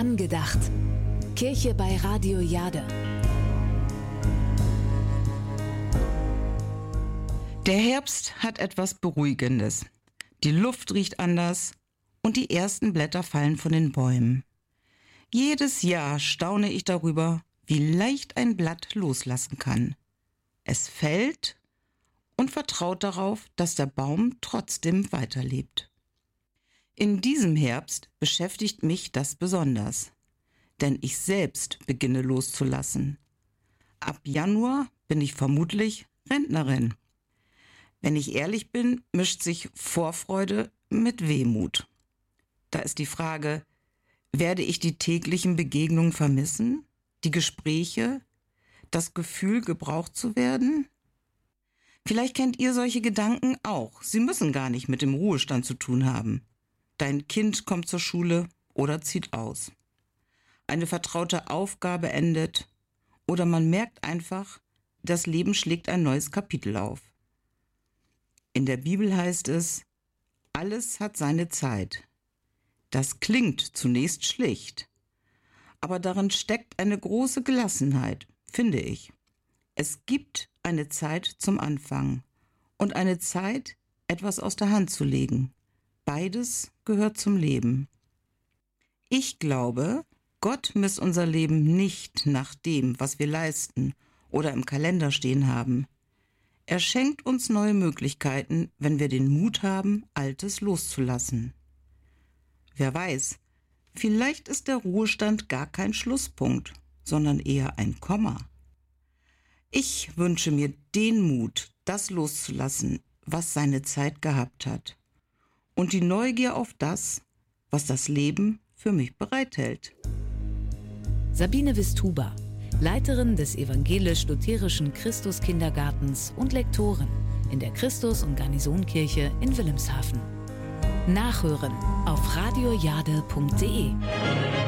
Angedacht. Kirche bei Radio Jade. Der Herbst hat etwas Beruhigendes. Die Luft riecht anders und die ersten Blätter fallen von den Bäumen. Jedes Jahr staune ich darüber, wie leicht ein Blatt loslassen kann. Es fällt und vertraut darauf, dass der Baum trotzdem weiterlebt. In diesem Herbst beschäftigt mich das besonders, denn ich selbst beginne loszulassen. Ab Januar bin ich vermutlich Rentnerin. Wenn ich ehrlich bin, mischt sich Vorfreude mit Wehmut. Da ist die Frage, werde ich die täglichen Begegnungen vermissen, die Gespräche, das Gefühl, gebraucht zu werden? Vielleicht kennt ihr solche Gedanken auch. Sie müssen gar nicht mit dem Ruhestand zu tun haben. Dein Kind kommt zur Schule oder zieht aus. Eine vertraute Aufgabe endet oder man merkt einfach, das Leben schlägt ein neues Kapitel auf. In der Bibel heißt es, alles hat seine Zeit. Das klingt zunächst schlicht, aber darin steckt eine große Gelassenheit, finde ich. Es gibt eine Zeit zum Anfang und eine Zeit, etwas aus der Hand zu legen. Beides gehört zum Leben. Ich glaube, Gott misst unser Leben nicht nach dem, was wir leisten oder im Kalender stehen haben. Er schenkt uns neue Möglichkeiten, wenn wir den Mut haben, Altes loszulassen. Wer weiß, vielleicht ist der Ruhestand gar kein Schlusspunkt, sondern eher ein Komma. Ich wünsche mir den Mut, das loszulassen, was seine Zeit gehabt hat. Und die Neugier auf das, was das Leben für mich bereithält. Sabine Wistuba, Leiterin des evangelisch-lutherischen Christuskindergartens und Lektorin in der Christus- und Garnisonkirche in Wilhelmshaven. Nachhören auf radiojade.de.